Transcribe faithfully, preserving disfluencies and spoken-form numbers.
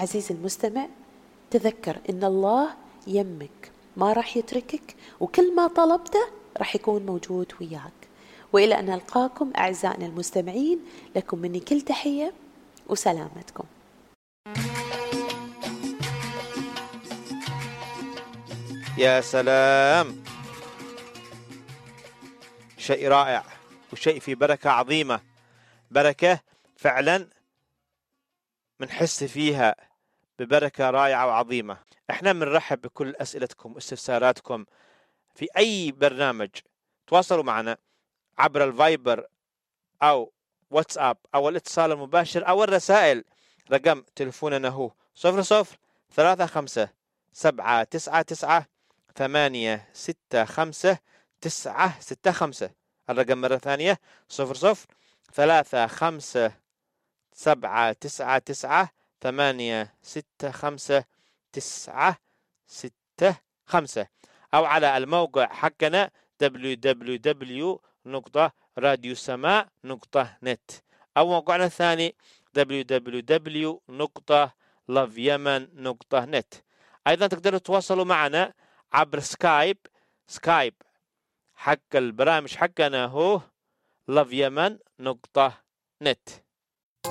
عزيزي المستمع، تذكر إن الله يمك، ما راح يتركك، وكل ما طلبته راح يكون موجود وياك. وإلى أن نلقاكم أعزائنا المستمعين، لكم مني كل تحية وسلامتكم. يا سلام، شيء رائع وشيء في بركة عظيمة، بركة فعلا منحس فيها ببركة رائعة وعظيمة. احنا بنرحب بكل أسئلتكم واستفساراتكم في أي برنامج. تواصلوا معنا عبر الفايبر أو واتساب أو الاتصال المباشر أو الرسائل. رقم تلفوننا هو صفر صفر ثلاثة خمسة سبعة تسعة تسعة ثمانية ستة خمسة تسعة ستة خمسة. الرقم مرة ثانية صفر صفر ثلاثة خمسة سبعة تسعة تسعة ثمانية ستة خمسة تسعة ستة خمسة، أو على الموقع حقنا دبليو دبليو دبليو نقطة راديو سماء نقطة نت، أو موقعنا الثاني دبليو دبليو دبليو نقطة لاف يمن نقطة نت. أيضا تقدروا تتواصلوا معنا عبر سكايب. سكايب حق البرامج حقنا هو لاف يمن نقطة نت.